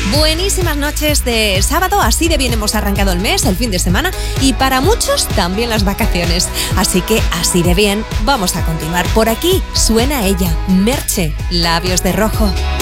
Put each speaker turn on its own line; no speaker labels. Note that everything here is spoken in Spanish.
Buenísimas noches de sábado, así de bien hemos arrancado el mes, el fin de semana y para muchos también las vacaciones. Así que así de bien vamos a continuar. Por aquí suena ella, Merche, Labios de Rojo.